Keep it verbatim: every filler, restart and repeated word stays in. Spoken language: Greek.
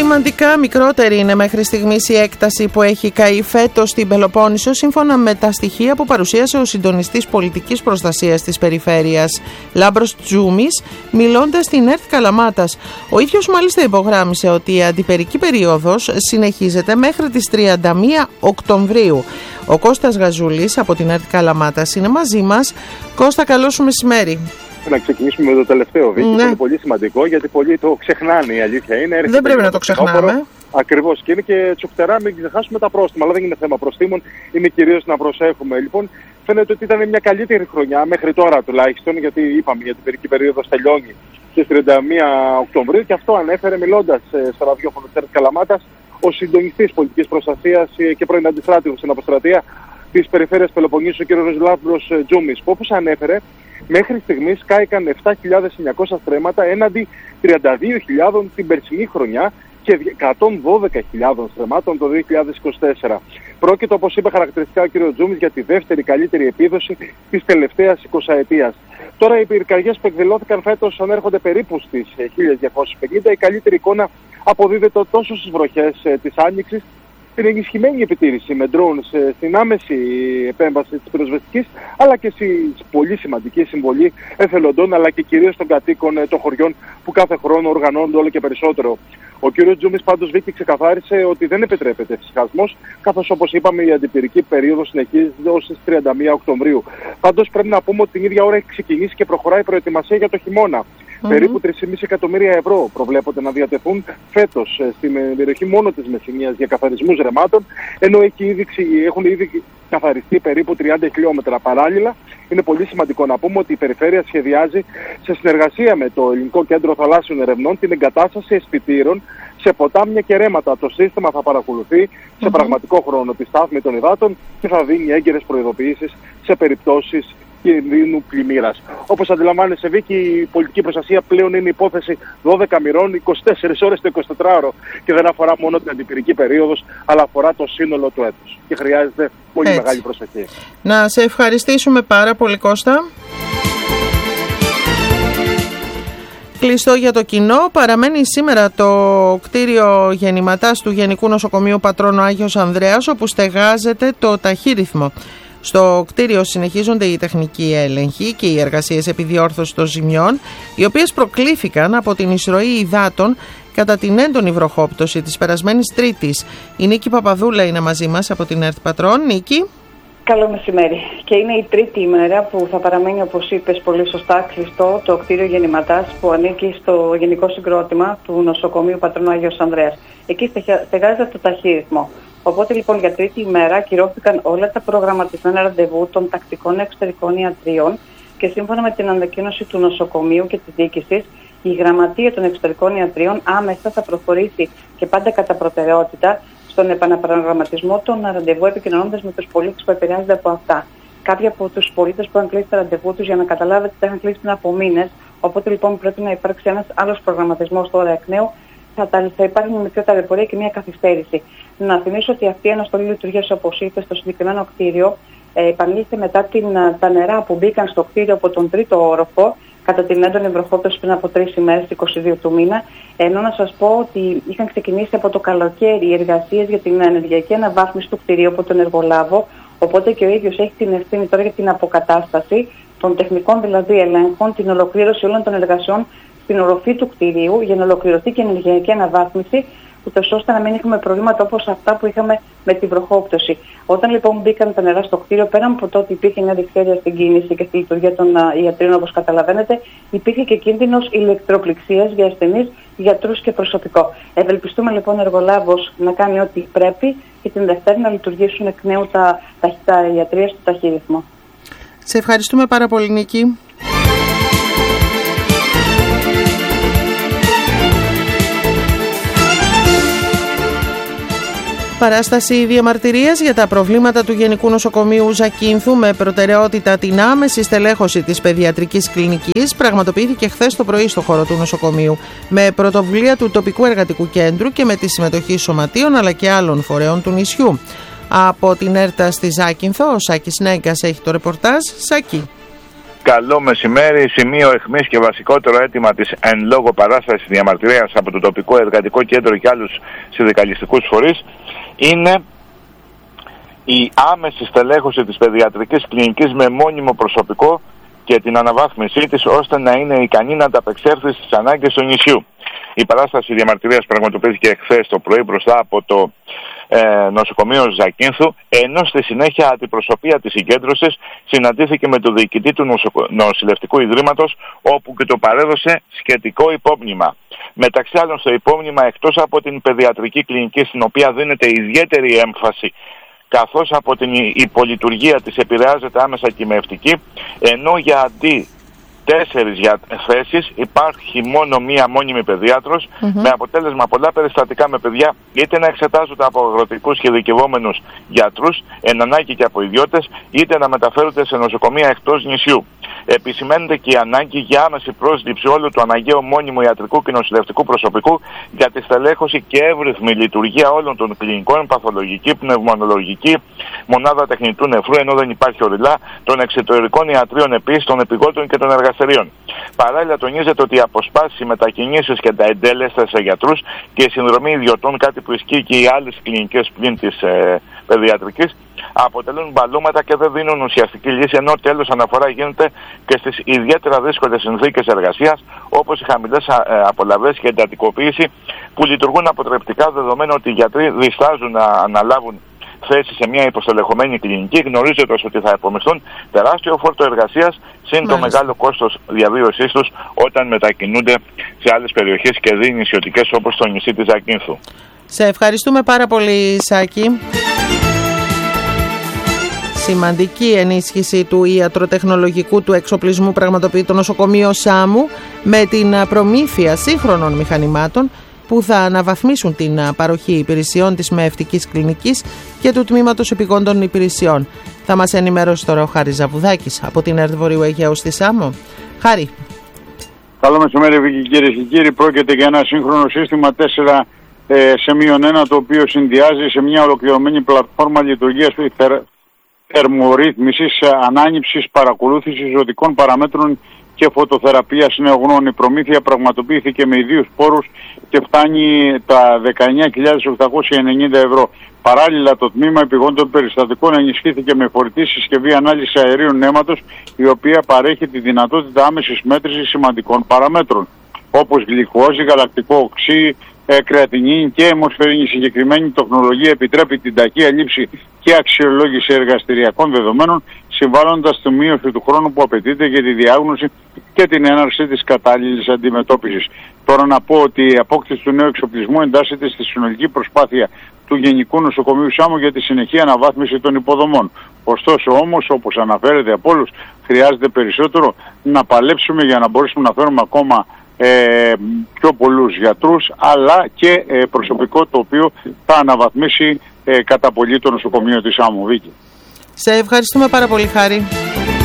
Σημαντικά μικρότερη είναι μέχρι στιγμής η έκταση που έχει καεί φέτος στην Πελοπόννησο, σύμφωνα με τα στοιχεία που παρουσίασε ο συντονιστής πολιτικής προστασίας της περιφέρειας, Λάμπρος Τζούμης, μιλώντας στην ΕΡΤ Καλαμάτας. Ο ίδιος μάλιστα υπογράμμισε ότι η αντιπερική περίοδος συνεχίζεται μέχρι τις τριάντα μία Οκτωβρίου. Ο Κώστας Γαζούλης από την ΕΡΤ Καλαμάτας είναι μαζί μας. Κώστα, καλό σου μεσημέρι. Να ξεκινήσουμε με το τελευταίο βίντεο, ναι. Είναι πολύ σημαντικό γιατί πολλοί το ξεχνάνε, η αλήθεια είναι. Δεν πρέπει να το ξεχνάμε. Ακριβώς, και είναι και τσουκτερά, μην ξεχάσουμε τα πρόστιμα, αλλά δεν είναι θέμα προστίμων, είναι κυρίως να προσέχουμε. Λοιπόν, φαίνεται ότι ήταν μια καλύτερη χρονιά μέχρι τώρα τουλάχιστον, γιατί είπαμε για την περική περίοδος τελειώνει στις τριάντα μία Οκτωβρίου, και αυτό ανέφερε μιλώντας στο ραδιόφωνο της ΕΡΤ Καλαμάτας ο συντονιστής πολιτικής προστασίας και πρώην αντιστράτηγος στην αποστρατεία της περιφέρειας Πελοποννήσου, ο κ. Λάμπρος Τζούμης, που όπως ανέφερε, μέχρι στιγμής κάηκαν επτά χιλιάδες εννιακόσια στρέμματα έναντι τριάντα δύο χιλιάδες την περσινή χρονιά και εκατόν δώδεκα χιλιάδες στρεμμάτων το δύο χιλιάδες είκοσι τέσσερα. Πρόκειται, όπως είπε χαρακτηριστικά ο κ. Τζούμης, για τη δεύτερη καλύτερη επίδοση της τελευταίας εικοσαετίας. Τώρα οι πυρκαγιές που εκδηλώθηκαν φέτος ανέρχονται περίπου στις χίλια διακόσιες πενήντα. Η καλύτερη εικόνα αποδίδεται τόσο στις βροχές της Άνοιξης, την ενισχυμένη επιτήρηση με drones, στην άμεση επέμβαση της πυροσβεστικής, αλλά και στη πολύ σημαντική συμβολή εθελοντών, αλλά και κυρίως των κατοίκων των χωριών που κάθε χρόνο οργανώνονται όλο και περισσότερο. Ο κ. Τζούμης πάντως Βίκη ξεκαθάρισε ότι δεν επιτρέπεται φυσικασμός, καθώς όπως είπαμε η αντιπυρική περίοδος συνεχίζεται ως τις τριάντα μία Οκτωβρίου. Πάντως πρέπει να πούμε ότι την ίδια ώρα έχει ξεκινήσει και προχωράει η προετοιμασία για το χειμώνα. Mm-hmm. Περίπου τρία κόμμα πέντε εκατομμύρια ευρώ προβλέπονται να διατεθούν φέτος στην περιοχή μόνο της Μεσσηνίας για καθαρισμούς ρεμάτων, ενώ έχει ήδη, έχουν ήδη καθαριστεί περίπου τριάντα χιλιόμετρα παράλληλα. Είναι πολύ σημαντικό να πούμε ότι η περιφέρεια σχεδιάζει σε συνεργασία με το Ελληνικό Κέντρο Θαλάσσιων Ερευνών την εγκατάσταση αισθητήρων σε ποτάμια και ρέματα. Το σύστημα θα παρακολουθεί σε mm-hmm. πραγματικό χρόνο τη στάθμη των υδάτων και θα δίνει έγκαιρες προειδοποιήσεις σε περιπτώσεις κινδύνου πλημμύρας. Όπως αντιλαμβάνεσαι, Βίκη, η πολιτική προστασία πλέον είναι υπόθεση δώδεκα μοιρών, είκοσι τέσσερις ώρες το εικοσιτετράωρο, και δεν αφορά μόνο την αντιπυρική περίοδος, αλλά αφορά το σύνολο του έτους. Και χρειάζεται πολύ Έτσι. μεγάλη προσοχή. Να σε ευχαριστήσουμε πάρα πολύ, Κώστα. Κλειστό για το κοινό παραμένει σήμερα το κτίριο γεννηματάς του Γενικού Νοσοκομείου Πατρώνου Άγιος Ανδρέας, όπου στεγάζεται το ταχύρυθμο. Στο κτίριο συνεχίζονται οι τεχνικοί έλεγχοι και οι εργασίες επιδιόρθωσης των ζημιών, οι οποίες προκλήθηκαν από την εισρωή υδάτων κατά την έντονη βροχόπτωση της περασμένης Τρίτης. Η Νίκη Παπαδούλα είναι μαζί μας από την ΕΡΤ Πατρών. Νίκη. Καλό μεσημέρι. Και είναι η τρίτη ημέρα που θα παραμένει, όπως είπες πολύ σωστά, κλειστό το κτίριο γεννηματάς που ανήκει στο γενικό συγκρότημα του νοσοκομείου Πατρώνου Άγιος Ανδρέας. Εκεί στεγάζεται το ταχύρυθμο. Οπότε λοιπόν για τρίτη ημέρα ακυρώθηκαν όλα τα προγραμματισμένα ραντεβού των τακτικών εξωτερικών ιατρίων και σύμφωνα με την ανακοίνωση του νοσοκομείου και της διοίκησης, η γραμματεία των εξωτερικών ιατρίων άμεσα θα προχωρήσει και πάντα κατά προτεραιότητα στον επαναπρογραμματισμό των ραντεβού, επικοινωνώντας με τους πολίτες που επηρεάζονται από αυτά. Κάποιοι από τους πολίτες που έχουν κλείσει τα ραντεβού τους, για να καταλάβετε, τα είχαν κλείσει πριν από μήνες. Οπότε λοιπόν πρέπει να υπάρξει ένας άλλος προγραμματισμός τώρα εκ νέου. Θα, θα υπάρχει μια μικρή ταλαιπωρία και μια καθυστέρηση. Να θυμίσω ότι αυτή η αναστολή λειτουργίας, όπως είπε, στο συγκεκριμένο κτίριο ε, επανήλθε μετά την, τα νερά που μπήκαν στο κτίριο από τον τρίτο όροφο κατά την έντονη βροχόπτωση πριν από τρεις ημέρες, είκοσι δύο του μήνα. Ενώ να σας πω ότι είχαν ξεκινήσει από το καλοκαίρι οι εργασίες για την ενεργειακή αναβάθμιση του κτιρίου από τον εργολάβο. Οπότε και ο ίδιος έχει την ευθύνη τώρα για την αποκατάσταση των τεχνικών δηλαδή ελέγχων, την ολοκλήρωση όλων των εργασιών στην οροφή του κτηρίου για να ολοκληρωθεί και η ενεργειακή αναβάθμιση, ούτως ώστε να μην έχουμε προβλήματα όπως αυτά που είχαμε με τη βροχόπτωση. Όταν λοιπόν μπήκαν τα νερά στο κτίριο, πέραν από το ότι υπήρχε μια δυσχέρεια στην κίνηση και στη λειτουργία των uh, ιατρίων, όπως καταλαβαίνετε, υπήρχε και κίνδυνος ηλεκτροπληξίας για ασθενείς, γιατρούς και προσωπικό. Ευελπιστούμε λοιπόν ο εργολάβος να κάνει ό,τι πρέπει και την Δευτέρα να λειτουργήσουν εκ νέου τα, τα, τα ιατρεία στο ταχύρυθμο. Σε ευχαριστούμε πάρα πολύ, Νίκη. Παράσταση διαμαρτυρίας για τα προβλήματα του Γενικού Νοσοκομείου Ζακίνθου με προτεραιότητα την άμεση στελέχωση της παιδιατρικής κλινικής πραγματοποιήθηκε χθες το πρωί στο χώρο του νοσοκομείου με πρωτοβουλία του τοπικού εργατικού κέντρου και με τη συμμετοχή σωματείων αλλά και άλλων φορέων του νησιού. Από την ΕΡΤΑ στη Ζάκυνθο, ο Σάκης Νέγκας έχει το ρεπορτάζ. Σάκη. Καλό μεσημέρι. Σημείο αιχμής και βασικότερο αίτημα της εν λόγω παράστασης διαμαρτυρίας από το τοπικό εργατικό κέντρο και άλλους συνδικαλιστικούς φορείς είναι η άμεση στελέχωση της παιδιατρικής κλινικής με μόνιμο προσωπικό και την αναβάθμισή της ώστε να είναι ικανή να ανταπεξέλθει στις ανάγκες του νησιού. Η παράσταση διαμαρτυρίας πραγματοποιήθηκε εχθές το πρωί μπροστά από το ε, νοσοκομείο Ζακίνθου, ενώ στη συνέχεια αντιπροσωπεία της συγκέντρωσης συναντήθηκε με τον διοικητή του νοσοκο... νοσηλευτικού ιδρύματος, όπου και το παρέδωσε σχετικό υπόμνημα. Μεταξύ άλλων, στο υπόμνημα, εκτός από την παιδιατρική κλινική, στην οποία δίνεται ιδιαίτερη έμφαση, καθώς από την υπολειτουργία της επηρεάζεται άμεσα κυμευτική, ενώ για αντί τέσσερις για θέσεις υπάρχει μόνο μία μόνιμη παιδίατρος, mm-hmm. με αποτέλεσμα πολλά περιστατικά με παιδιά είτε να εξετάζονται από αγροτικούς και ειδικευόμενους γιατρούς, εν ανάγκη και από ιδιώτες, είτε να μεταφέρονται σε νοσοκομεία εκτός νησιού. Επισημαίνεται και η ανάγκη για άμεση πρόσληψη όλου του αναγκαίου μόνιμου ιατρικού και νοσηλευτικού προσωπικού για τη στελέχωση και εύρυθμη λειτουργία όλων των κλινικών, παθολογική, πνευμονολογική, μονάδα τεχνητού νεφρού, ενώ δεν υπάρχει οριλά, των εξωτερικών ιατρίων επίσης, των επιγόντων και των εργαστηρίων. Παράλληλα, τονίζεται ότι οι αποσπάσεις, οι μετακινήσεις και τα εντέλεστα σε γιατρούς και η συνδρομή ιδιωτών, κάτι που ισχύει και οι άλλες κλινικές πλην της ε, παιδιατρικής, αποτελούν μπαλώματα και δεν δίνουν ουσιαστική λύση, ενώ τέλος αναφορά γίνεται και στις ιδιαίτερα δύσκολες συνθήκες εργασίας, όπως οι χαμηλές απολαβές και εντατικοποίηση που λειτουργούν αποτρεπτικά, δεδομένου ότι οι γιατροί διστάζουν να αναλάβουν θέση σε μια υποστελεχωμένη κλινική, γνωρίζοντας ότι θα υπομισθούν τεράστιο φόρτο εργασίας, συν το μεγάλο κόστος διαβίωσής τους όταν μετακινούνται σε άλλες περιοχές και δι νησιωτικές όπως το νησί της Ζακίνθου. Σε ευχαριστούμε πάρα πολύ, Σάκη. Σημαντική ενίσχυση του ιατροτεχνολογικού του εξοπλισμού πραγματοποιεί το νοσοκομείο Σάμου με την προμήθεια σύγχρονων μηχανημάτων που θα αναβαθμίσουν την παροχή υπηρεσιών της μεευτικής κλινικής και του τμήματος επιγόντων υπηρεσιών. Θα μας ενημερώσει τώρα ο Χάρης Ζαβουδάκης από την ΕΡΤ Βορείου Αιγαίου στη Σάμο. Χάρη. Καλό μεσημέρι, Βίκη, κυρίες και κύριοι. Πρόκειται για ένα σύγχρονο σύστημα τέσσερα σε μείον ένα, το οποίο συνδυάζει σε μια ολοκληρωμένη πλατφόρμα λειτουργίας του θερμορύθμισης, ανάνυψης, παρακολούθησης ζωτικών παραμέτρων και φωτοθεραπείας νεογνών. Η προμήθεια πραγματοποιήθηκε με ιδίους πόρους και φτάνει τα δεκαεννιά χιλιάδες οκτακόσια ενενήντα ευρώ. Παράλληλα, το τμήμα επιγόντων περιστατικών ενισχύθηκε με φορητή συσκευή ανάλυσης αερίων αίματος, η οποία παρέχει τη δυνατότητα άμεσης μέτρησης σημαντικών παραμέτρων, όπως γλυκόζη, γαλακτικό οξύ, κρεατινίνη και αιμοσφαιρίνη. Η συγκεκριμένη τεχνολογία επιτρέπει την ταχεία λήψη και αξιολόγηση εργαστηριακών δεδομένων, συμβάλλοντας στη μείωση του χρόνου που απαιτείται για τη διάγνωση και την έναρξη της κατάλληλης αντιμετώπισης. Τώρα να πω ότι η απόκτηση του νέου εξοπλισμού εντάσσεται στη συνολική προσπάθεια του Γενικού Νοσοκομείου Σάμου για τη συνεχή αναβάθμιση των υποδομών. Ωστόσο όμως, όπως αναφέρεται από όλους, χρειάζεται περισσότερο να παλέψουμε για να μπορέσουμε να φέρουμε ακόμα Ε, πιο πολλούς γιατρούς, αλλά και ε, προσωπικό το οποίο θα αναβαθμίσει ε, κατά πολύ το νοσοκομείο της Σάμου. Βίκη. Σε ευχαριστούμε πάρα πολύ, Χάρη.